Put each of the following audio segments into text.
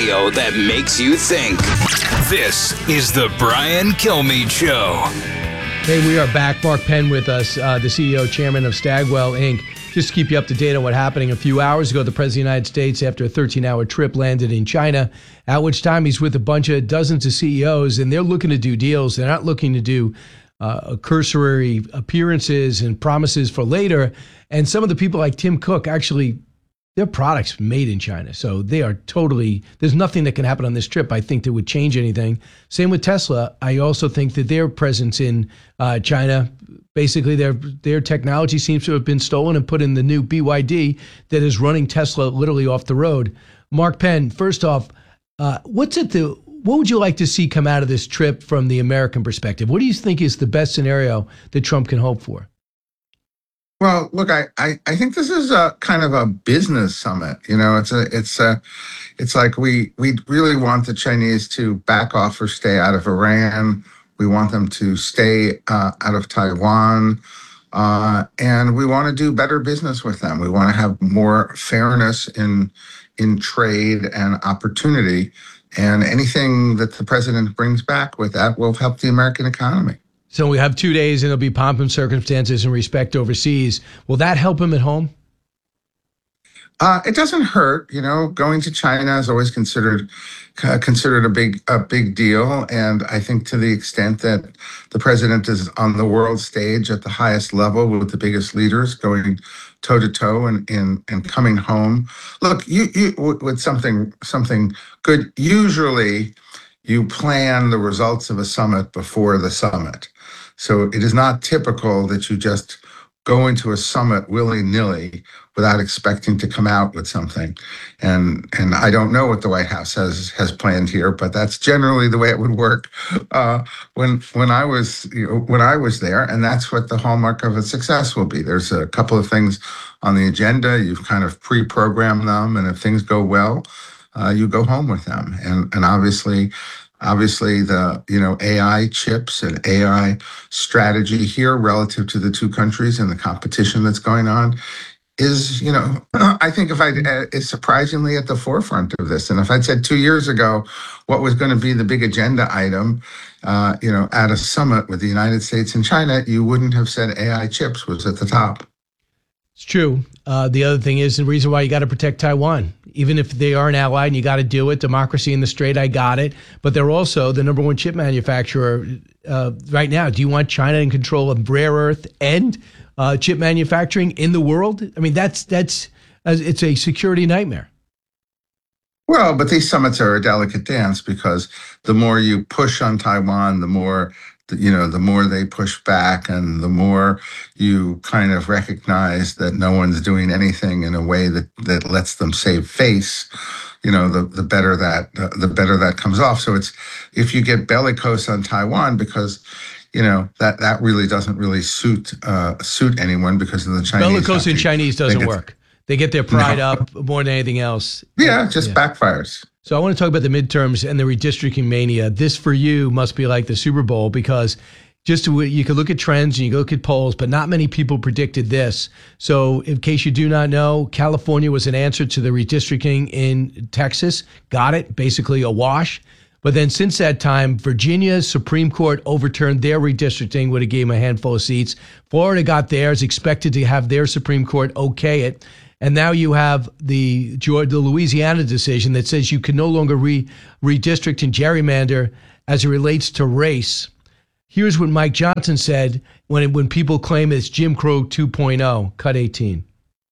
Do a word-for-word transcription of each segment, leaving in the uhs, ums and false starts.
radio that makes you think. This is the Brian Kilmeade Show. Hey, we are back. Mark Penn with us, uh, the C E O, chairman of Stagwell, Incorporated. Just to keep you up to date on what's happening, a few hours ago, the President of the United States, after a thirteen-hour trip, landed in China, at which time he's with a bunch of dozens of C E Os, and they're looking to do deals. They're not looking to do uh, cursory appearances and promises for later. And some of the people like Tim Cook, actually, their products made in China. So they are totally, there's nothing that can happen on this trip, I think, that would change anything. Same with Tesla. I also think that their presence in uh, China, basically their their technology seems to have been stolen and put in the new B Y D that is running Tesla literally off the road. Mark Penn, first off, uh, what's it the, what would you like to see come out of this trip from the American perspective? What do you think is the best scenario that Trump can hope for? Well, look, I, I, I think this is a kind of a business summit. You know, it's a it's a it's like we we really want the Chinese to back off or stay out of Iran. We want them to stay uh, out of Taiwan, uh, and we want to do better business with them. We want to have more fairness in in trade and opportunity, and anything that the president brings back with that will help the American economy. So we have two days and there'll be pomp and circumstances and respect overseas. Will that help him at home? Uh, it doesn't hurt, you know. Going to China is always considered uh, considered a big a big deal, and I think to the extent that the president is on the world stage at the highest level with the biggest leaders, going toe to toe and and and coming home. Look, you you with something something good. Usually, you plan the results of a summit before the summit. So it is not typical that you just go into a summit willy-nilly without expecting to come out with something. And and I don't know what the White House has has planned here, but that's generally the way it would work uh, when when I was you know, when I was there, and that's what the hallmark of a success will be. There's a couple of things on the agenda. You've kind of pre-programmed them, and if things go well, uh, you go home with them. And and obviously. Obviously, the you know A I chips and A I strategy here relative to the two countries and the competition that's going on is, you know, I think if I is surprisingly at the forefront of this. And if I'd said two years ago what was going to be the big agenda item, uh, you know, at a summit with the United States and China, you wouldn't have said A I chips was at the top. It's true. Uh, the other thing is the reason why you got to protect Taiwan. Even if they are an ally and you got to do it, democracy in the Strait, I got it. But they're also the number one chip manufacturer uh, right now. Do you want China in control of rare earth and uh, chip manufacturing in the world? I mean, that's that's uh, it's a security nightmare. Well, but these summits are a delicate dance because the more you push on Taiwan, the more you know, the more they push back and the more you kind of recognize that no one's doing anything in a way that, that lets them save face, you know, the, the better that uh, the better that comes off. So it's if you get bellicose on Taiwan because, you know, that, that really doesn't really suit uh, suit anyone because of the Chinese. Bellicose in Chinese doesn't work. They get their pride no. up more than anything else. Yeah, it just yeah. backfires. So I want to talk about the midterms and the redistricting mania. This for you must be like the Super Bowl because just to, you could look at trends and you could look at polls, but not many people predicted this. So in case you do not know, California was an answer to the redistricting in Texas. Got it, basically a wash. But then since that time, Virginia's Supreme Court overturned their redistricting, would have gave them a handful of seats. Florida got theirs, expected to have their Supreme Court okay it. And now you have the Georgia, the Louisiana decision that says you can no longer re, redistrict and gerrymander as it relates to race. Here's what Mike Johnson said when when people claim it's Jim Crow two point oh. Cut eighteen.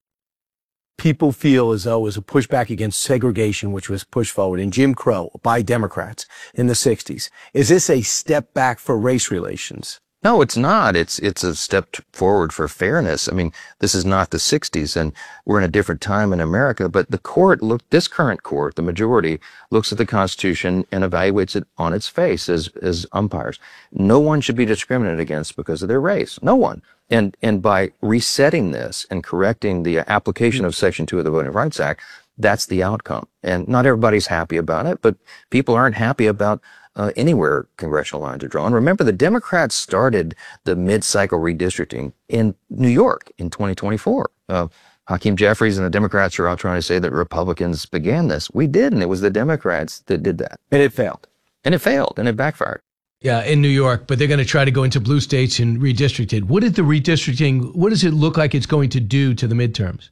People feel as though it was a pushback against segregation, which was pushed forward in Jim Crow by Democrats in the sixties. Is this a step back for race relations? No, it's not. It's it's a step forward for fairness. I mean, this is not the sixties, and we're in a different time in America. But the court, look, this current court, the majority, looks at the Constitution and evaluates it on its face as as umpires. No one should be discriminated against because of their race. No one. And and by resetting this and correcting the application of Section two of the Voting Rights Act, that's the outcome. And not everybody's happy about it, but people aren't happy about Uh, anywhere congressional lines are drawn. Remember, the Democrats started the mid-cycle redistricting in New York in twenty twenty-four. Uh, Hakeem Jeffries and the Democrats are all trying to say that Republicans began this. We didn't. It was the Democrats that did that. And it failed. And it failed, and it backfired. Yeah, in New York, but they're going to try to go into blue states and redistrict it. What did the redistricting, what does it look like it's going to do to the midterms?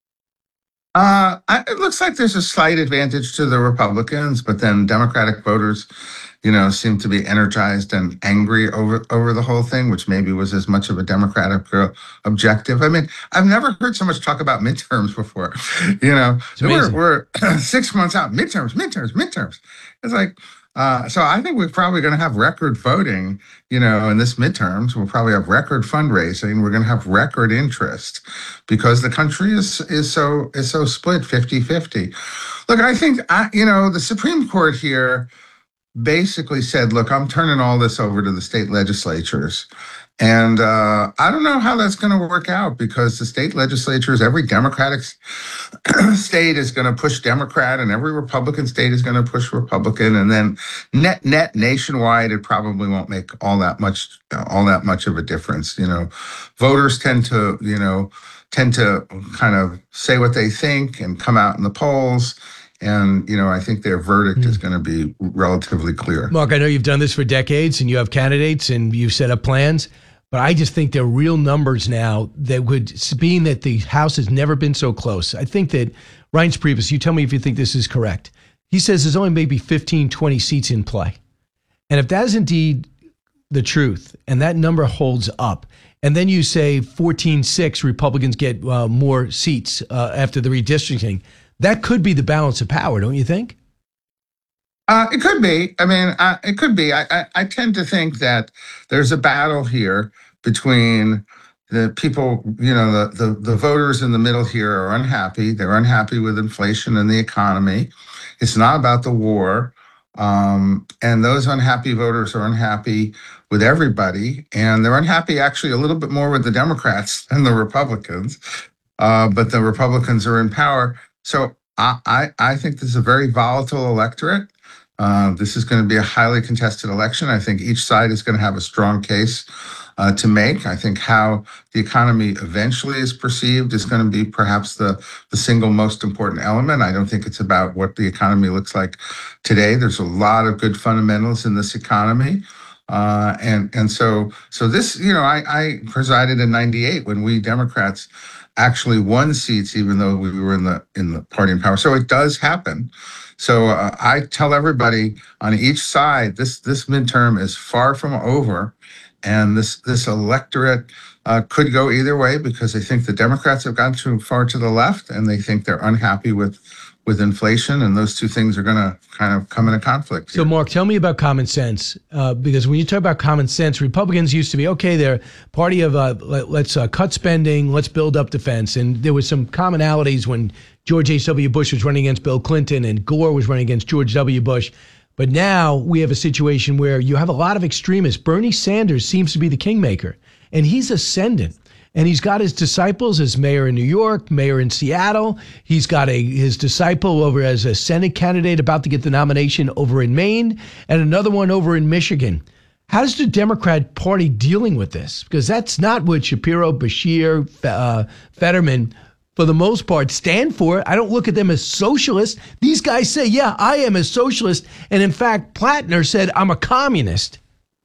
Uh, I, it looks like there's a slight advantage to the Republicans, but then Democratic voters, you know, seem to be energized and angry over over the whole thing, which maybe was as much of a Democratic uh, objective. I mean, I've never heard so much talk about midterms before. You know, we're, we're six months out, midterms, midterms, midterms. It's like, uh, so I think we're probably going to have record voting, you know, in this midterms. We'll probably have record fundraising. We're going to have record interest because the country is is so is so split fifty-fifty. Look, I think, I, you know, the Supreme Court here basically said, look, I'm turning all this over to the state legislatures. And uh, I don't know how that's going to work out because the state legislatures, every Democratic state is going to push Democrat and every Republican state is going to push Republican. And then net, net nationwide, it probably won't make all that much, all that much of a difference. You know, voters tend to, you know, tend to kind of say what they think and come out in the polls. And, you know, I think their verdict mm. is going to be relatively clear. Mark, I know you've done this for decades and you have candidates and you've set up plans, but I just think there are real numbers now that would, being that the House has never been so close. I think that Reince Priebus, you tell me if you think this is correct. He says there's only maybe fifteen, twenty seats in play. And if that is indeed the truth and that number holds up, and then you say fourteen six Republicans get uh, more seats uh, after the redistricting, that could be the balance of power, don't you think? Uh, it could be. I mean, uh, it could be. I, I, I tend to think that there's a battle here between the people, you know, the, the, the voters in the middle here are unhappy. They're unhappy with inflation and the economy. It's not about the war. Um, and those unhappy voters are unhappy with everybody. And they're unhappy actually a little bit more with the Democrats than the Republicans. Uh, but the Republicans are in power. So I, I, I think this is a very volatile electorate. Uh, this is going to be a highly contested election. I think each side is going to have a strong case uh, to make. I think how the economy eventually is perceived is going to be perhaps the, the single most important element. I don't think it's about what the economy looks like today. There's a lot of good fundamentals in this economy. Uh, and and so so this, you know, I, I presided in ninety-eight when we Democrats actually won seats, even though we were in the in the party in power. So it does happen. So uh, I tell everybody on each side, this this midterm is far from over, and this this electorate uh, could go either way because they think the Democrats have gone too far to the left, and they think they're unhappy with with inflation, and those two things are going to kind of come into conflict here. So, Mark, tell me about common sense, uh, because when you talk about common sense, Republicans used to be, okay, they're party of uh, let, let's uh, cut spending, let's build up defense, and there was some commonalities when George H W. Bush was running against Bill Clinton and Gore was running against George W. Bush. But now we have a situation where you have a lot of extremists. Bernie Sanders seems to be the kingmaker, and he's ascendant. And he's got his disciples as mayor in New York, mayor in Seattle. He's got a his disciple over as a Senate candidate about to get the nomination over in Maine, and another one over in Michigan. How's the Democrat Party dealing with this? Because that's not what Shapiro, Beshear, uh, Fetterman, for the most part, stand for. I don't look at them as socialists. These guys say, yeah, I am a socialist. And in fact, Plattner said, I'm a communist.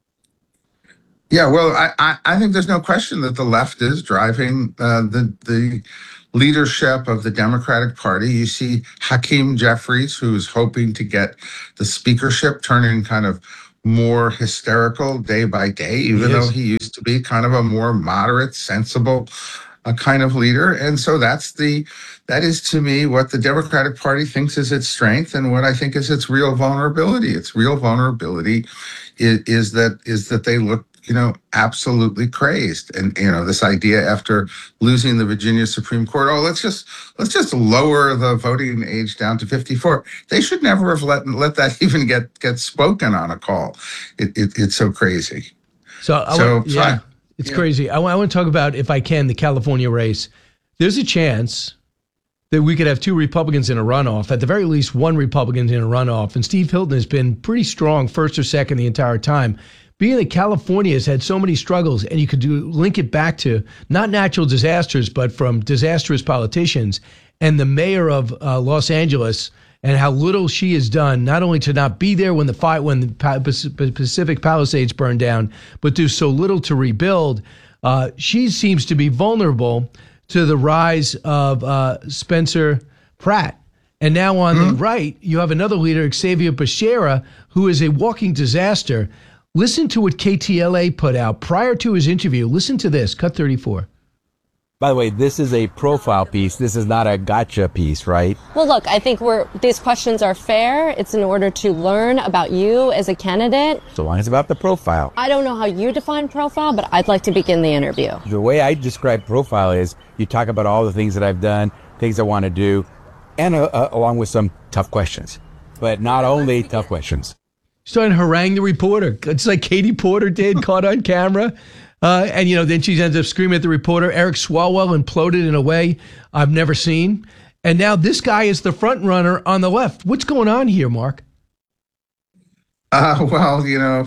Yeah, well, I, I, I think there's no question that the left is driving uh, the the leadership of the Democratic Party. You see Hakeem Jeffries, who's hoping to get the speakership, turning kind of more hysterical day by day, even he though he used to be kind of a more moderate, sensible uh, kind of leader. And so that's the that is to me what the Democratic Party thinks is its strength, and what I think is its real vulnerability. Its real vulnerability is, is that is that they look, you know, absolutely crazed. And, you know, this idea after losing the Virginia Supreme Court, oh, let's just let's just lower the voting age down to fifty-four. They should never have let let that even get get spoken on a call. It, it it's so crazy. So, I so want, yeah, I, it's yeah. crazy. I, I want to talk about, if I can, the California race. There's a chance that we could have two Republicans in a runoff, at the very least one Republican in a runoff. And Steve Hilton has been pretty strong, first or second the entire time. being that California has had so many struggles, and you could do link it back to not natural disasters, but from disastrous politicians, and the mayor of uh, Los Angeles, and how little she has done, not only to not be there when the fight, when the Pacific Palisades burned down, but do so little to rebuild. Uh, she seems to be vulnerable to the rise of uh, Spencer Pratt. And now on mm-hmm. the right, you have another leader, Xavier Becerra, who is a walking disaster. Listen to what K T L A put out prior to his interview. Listen to this, cut thirty-four. By the way, this is a profile piece. This is not a gotcha piece, right? Well, look, I think we're these questions are fair. It's in order to learn about you as a candidate. So long as it's about the profile. I don't know how you define profile, but I'd like to begin the interview. The way I describe profile is you talk about all the things that I've done, things I want to do, and uh, uh, along with some tough questions. But not only tough questions. Starting to harangue the reporter. It's like Katie Porter did, caught on camera. Uh, and, you know, then she ends up screaming at the reporter. Eric Swalwell imploded in a way I've never seen. And now this guy is the front runner on the left. What's going on here, Mark? Uh, well, you know,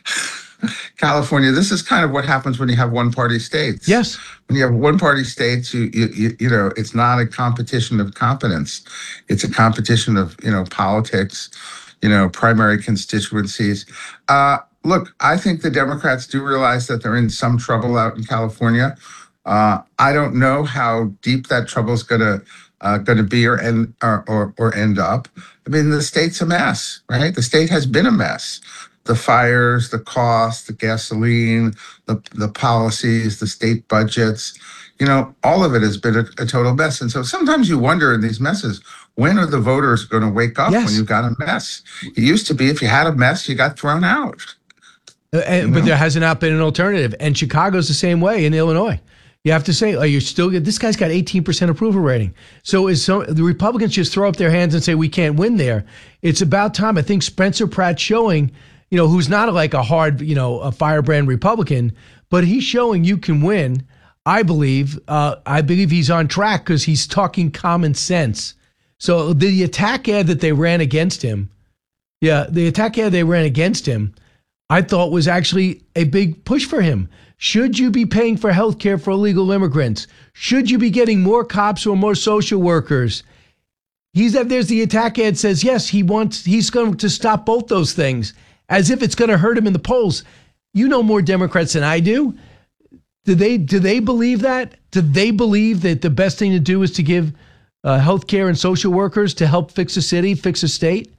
California, this is kind of what happens when you have one-party states. Yes. When you have one-party states, you, you, you, you know, it's not a competition of competence. It's a competition of, you know, politics, you know, primary constituencies. Uh, Look, I think the Democrats do realize that they're in some trouble out in California. Uh, I don't know how deep that trouble is going to uh, going to be or end or, or or end up. I mean, the state's a mess, right? The state has been a mess. The fires, the cost, the gasoline, the the policies, the state budgets. You know, all of it has been a, a total mess. And so sometimes you wonder in these messes, when are the voters going to wake up yes. when you've got a mess? It used to be if you had a mess, you got thrown out. Uh, and, but there hasn't not been an alternative. And Chicago's the same way in Illinois. You have to say, oh, you're still good. This guy's got eighteen percent approval rating. So is so the Republicans just throw up their hands and say, we can't win there. It's about time. I think Spencer Pratt showing, you know, who's not like a hard, you know, a firebrand Republican, but he's showing you can win. I believe, uh, I believe he's on track because he's talking common sense. So the attack ad that they ran against him, yeah, the attack ad they ran against him, I thought was actually a big push for him. Should you be paying for health care for illegal immigrants? Should you be getting more cops or more social workers? He's there's the attack ad says, yes, he wants, he's going to stop both those things as if it's going to hurt him in the polls. You know more Democrats than I do. Do they, do they believe that? Do they believe that the best thing to do is to give uh, health care and social workers to help fix a city, fix a state?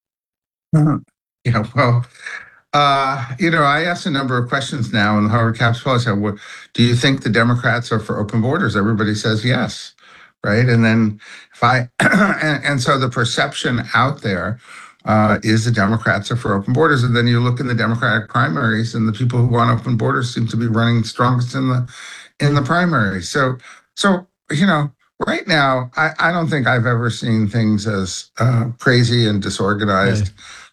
Uh, yeah, well, Uh, you know, I asked a number of questions now in the Harvard Caps Poll. I said, well, do you think the Democrats are for open borders? Everybody says yes, right? And then if I, and, and so the perception out there uh, is the Democrats are for open borders. And then you look in the Democratic primaries and the people who want open borders seem to be running strongest in the, in the primaries. So, so, you know, right now, I, I don't think I've ever seen things as uh, crazy and disorganized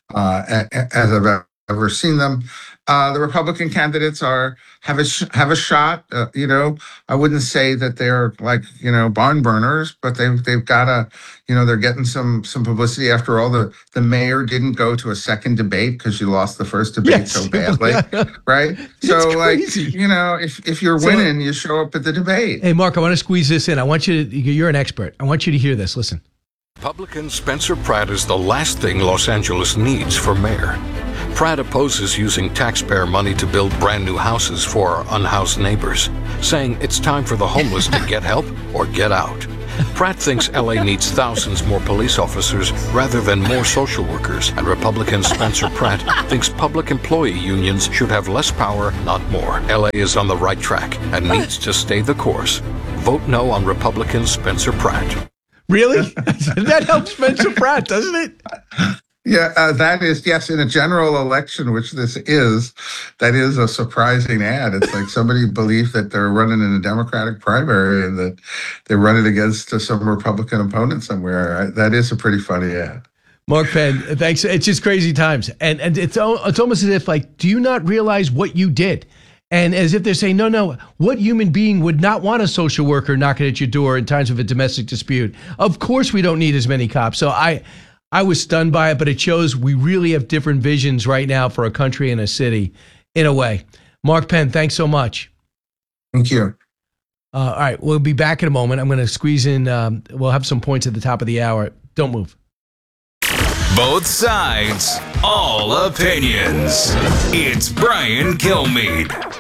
uh, as I've ever seen them. Uh, the Republican candidates are have a sh- have a shot. Uh, you know, I wouldn't say that they're like you know barn burners, but they've they've got a you know they're getting some some publicity. After all, the the mayor didn't go to a second debate because she lost the first debate yes. so badly, right? So like you know, if if you're so, winning, you show up at the debate. Hey, Mark, I want to squeeze this in. I want you to. You're an expert. I want you to hear this. Listen. Republican Spencer Pratt is the last thing Los Angeles needs for mayor. Pratt opposes using taxpayer money to build brand new houses for our unhoused neighbors, saying it's time for the homeless to get help or get out. Pratt thinks L A needs thousands more police officers rather than more social workers, and Republican Spencer Pratt thinks public employee unions should have less power, not more. L A is on the right track and needs to stay the course. Vote no on Republican Spencer Pratt. Really? That helps Spencer Pratt, doesn't it? Yeah, uh, that is, yes, in a general election, which this is, that is a surprising ad. It's like somebody believed that they're running in a Democratic primary and that they're running against uh, some Republican opponent somewhere. I, that is a pretty funny ad. Mark Penn, thanks. It's just crazy times. And and it's, it's almost as if, like, do you not realize what you did? And as if they're saying, no, no, what human being would not want a social worker knocking at your door in times of a domestic dispute? Of course we don't need as many cops. So I I was stunned by it, but it shows we really have different visions right now for a country and a city. in a way. Mark Penn, thanks so much. Thank you. Uh, all right, we'll be back in a moment. I'm going to squeeze in, um, we'll have some points at the top of the hour. Don't move. Both sides, all opinions. It's Brian Kilmeade.